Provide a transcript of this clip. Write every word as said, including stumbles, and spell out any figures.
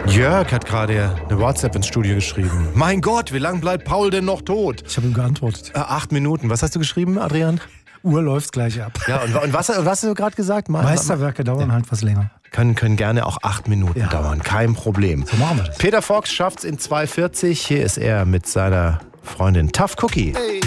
Jörg hat gerade eine WhatsApp ins Studio geschrieben. Mein Gott, wie lange bleibt Paul denn noch tot? Ich habe ihm geantwortet. Äh, acht Minuten. Was hast du geschrieben, Adrian? Uhr läuft gleich ab. Ja, und, und was, was hast du gerade gesagt? Ma- Meisterwerke dauern ja. halt was länger. Können, können gerne auch acht Minuten Ja. dauern. Kein Problem. So machen wir das. Peter Fox schafft's in zwei vierzig. Hier ist er mit seiner Freundin Tough Cookie. Hey.